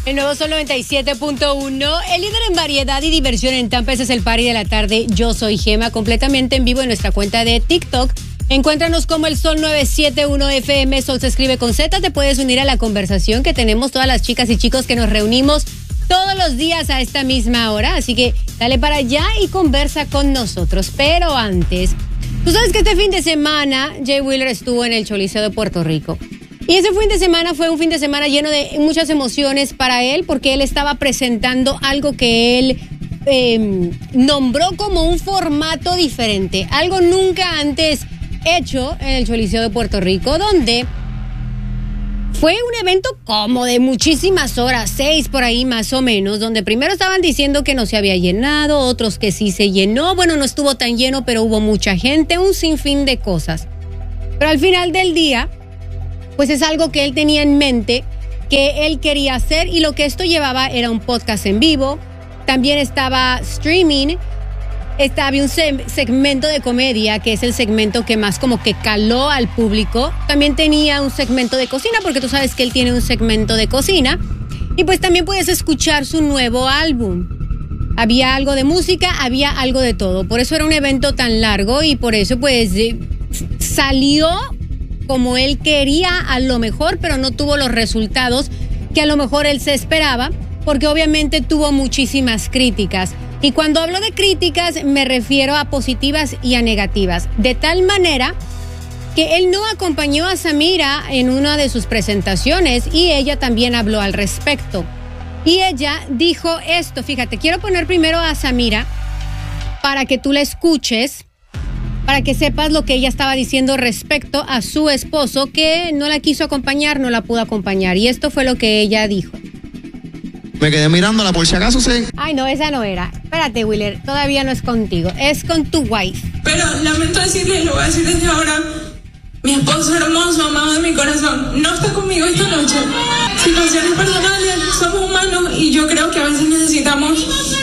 El nuevo Sol 97.1, el líder en variedad y diversión en Tampa. Ese es el party de la tarde. Yo soy Gema, completamente en vivo en nuestra cuenta de TikTok. Encuéntranos como el Sol 971 FM. Sol se escribe con Z. Te puedes unir a la conversación que tenemos todas las chicas y chicos que nos reunimos todos los días a esta misma hora. Así que dale para allá y conversa con nosotros. Pero antes, tú sabes que este fin de semana Jay Wheeler estuvo en el Choliseo de Puerto Rico. Y ese fin de semana fue un fin de semana lleno de muchas emociones para él, porque él estaba presentando algo que él nombró como un formato diferente, algo nunca antes hecho en el Choliseo de Puerto Rico, donde fue un evento como de muchísimas horas, 6 por ahí más o menos, donde primero estaban diciendo que no se había llenado, otros que sí se llenó, bueno, no estuvo tan lleno, pero hubo mucha gente, un sinfín de cosas. Pero al final del día, pues es algo que él tenía en mente, que él quería hacer, y lo que esto llevaba era un podcast en vivo, también estaba streaming, había un segmento de comedia, que es el segmento que más como que caló al público, también tenía un segmento de cocina, porque tú sabes que él tiene un segmento de cocina, y pues también puedes escuchar su nuevo álbum. Había algo de música, había algo de todo, por eso era un evento tan largo, y por eso pues salió como él quería a lo mejor, pero no tuvo los resultados que a lo mejor él se esperaba, porque obviamente tuvo muchísimas críticas. Y cuando hablo de críticas me refiero a positivas y a negativas, de tal manera que él no acompañó a Samira en una de sus presentaciones y ella también habló al respecto. Y ella dijo esto, fíjate, quiero poner primero a Samira para que tú la escuches, para que sepas lo que ella estaba diciendo respecto a su esposo, que no la quiso acompañar, no la pudo acompañar. Y esto fue lo que ella dijo. Me quedé mirándola por si acaso sé. Ay, no, esa no era. Espérate, Wheeler, todavía no es contigo, es con tu wife. Pero lamento decirles, lo voy a decir desde ahora, mi esposo hermoso, amado de mi corazón, no está conmigo esta noche. Situaciones personales, somos humanos y yo creo que a veces necesitamos...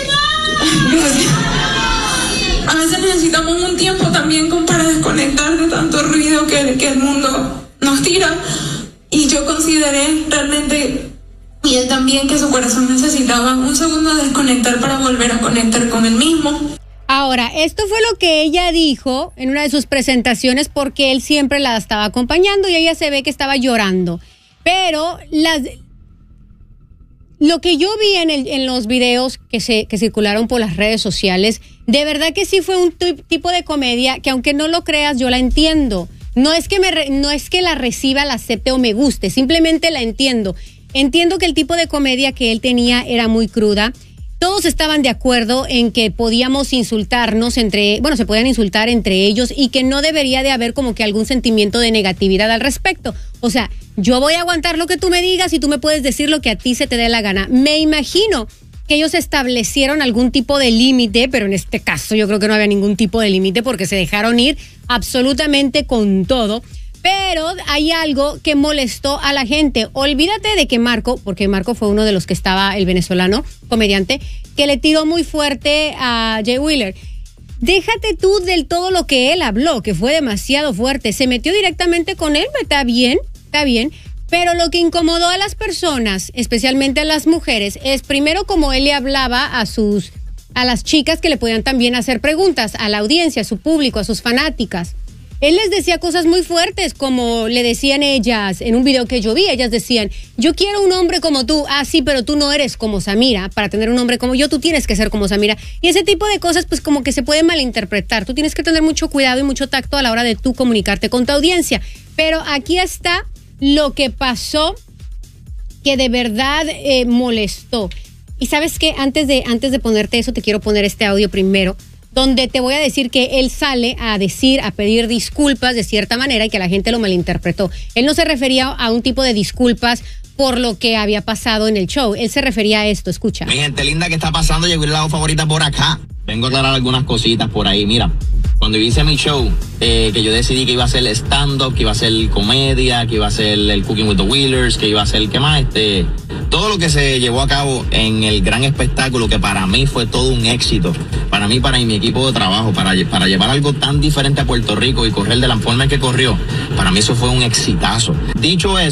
A veces necesitamos un tiempo también para desconectar de tanto ruido que el mundo nos tira. Y yo consideré realmente, y él también, que su corazón necesitaba un segundo de desconectar para volver a conectar con él mismo. Ahora, esto fue lo que ella dijo en una de sus presentaciones, porque él siempre la estaba acompañando y ella se ve que estaba llorando. Pero lo que yo vi en los videos que circularon por las redes sociales, de verdad que sí fue un tipo de comedia que, aunque no lo creas, yo la entiendo. No es que la reciba, la acepte o me guste, simplemente la entiendo. Entiendo que el tipo de comedia que él tenía era muy cruda. Todos estaban de acuerdo en que podíamos insultarnos se podían insultar entre ellos y que no debería de haber como que algún sentimiento de negatividad al respecto. O sea, yo voy a aguantar lo que tú me digas y tú me puedes decir lo que a ti se te dé la gana. Me imagino que ellos establecieron algún tipo de límite, pero en este caso yo creo que no había ningún tipo de límite porque se dejaron ir absolutamente con todo. Pero hay algo que molestó a la gente. Olvídate de que Marco, porque Marco fue uno de los que estaba, el venezolano, comediante, que le tiró muy fuerte a Jay Wheeler. Déjate tú del todo lo que él habló, que fue demasiado fuerte. Se metió directamente con él, está bien. Pero lo que incomodó a las personas, especialmente a las mujeres, es primero como él le hablaba a las chicas que le podían también hacer preguntas, a la audiencia, a su público, a sus fanáticas. Él les decía cosas muy fuertes, como le decían ellas en un video que yo vi. Ellas decían, yo quiero un hombre como tú. Ah, sí, pero tú no eres como Samira. Para tener un hombre como yo, tú tienes que ser como Samira. Y ese tipo de cosas, pues como que se puede malinterpretar. Tú tienes que tener mucho cuidado y mucho tacto a la hora de tú comunicarte con tu audiencia. Pero aquí está lo que pasó, que de verdad molestó. Y ¿sabes qué? Antes de ponerte eso, te quiero poner este audio primero, donde te voy a decir que él sale a pedir disculpas de cierta manera y que la gente lo malinterpretó. Él no se refería a un tipo de disculpas por lo que había pasado en el show. Él se refería a esto, escucha. Mi gente linda, ¿qué está pasando? Llegó el lado favorita por acá. Vengo a aclarar algunas cositas por ahí. Mira, cuando hice mi show, que yo decidí que iba a ser stand-up, que iba a ser comedia, que iba a ser el Cooking with the Wheelers, que iba a ser, ¿qué más? Todo lo que se llevó a cabo en el gran espectáculo, que para mí fue todo un éxito. Para mí, para mi equipo de trabajo, para llevar algo tan diferente a Puerto Rico y correr de la forma en que corrió, para mí eso fue un exitazo. Dicho eso,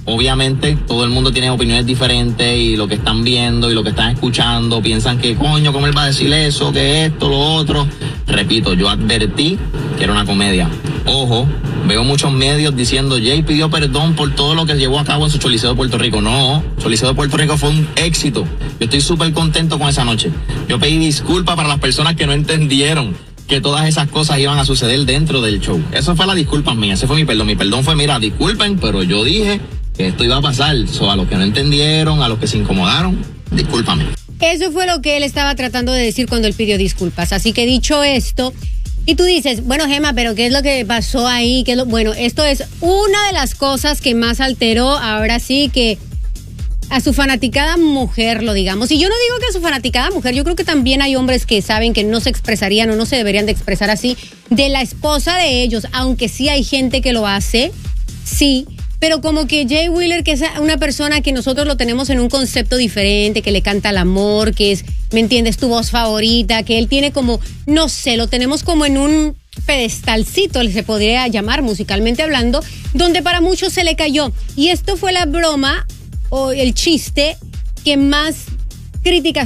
obviamente todo el mundo tiene opiniones diferentes y lo que están viendo y lo que están escuchando piensan que coño, ¿cómo él va a decir eso? Que esto, lo otro. Repito, yo advertí que era una comedia. Ojo, veo muchos medios diciendo Jay pidió perdón por todo lo que llevó a cabo en su Choliseo de Puerto Rico. No, Choliseo de Puerto Rico fue un éxito. Yo estoy súper contento con esa noche. Yo pedí disculpas para las personas que no entendieron que todas esas cosas iban a suceder dentro del show. Eso fue la disculpa mía, ese fue mi perdón. Mi perdón fue, mira, disculpen, pero yo dije que esto iba a pasar. So, a los que no entendieron, a los que se incomodaron, discúlpame. Eso fue lo que él estaba tratando de decir cuando él pidió disculpas. Así que dicho esto, y tú dices, bueno, Gema, pero ¿qué es lo que pasó ahí? Bueno, esto es una de las cosas que más alteró, ahora sí, que a su fanaticada mujer, lo digamos. Y yo no digo que a su fanaticada mujer, yo creo que también hay hombres que saben que no se expresarían o no se deberían de expresar así de la esposa de ellos, aunque sí hay gente que lo hace, sí. Pero como que Jay Wheeler, que es una persona que nosotros lo tenemos en un concepto diferente, que le canta al amor, que es, ¿me entiendes?, tu voz favorita, que él tiene como, no sé, lo tenemos como en un pedestalcito, se podría llamar musicalmente hablando, donde para muchos se le cayó. Y esto fue la broma o el chiste que más críticas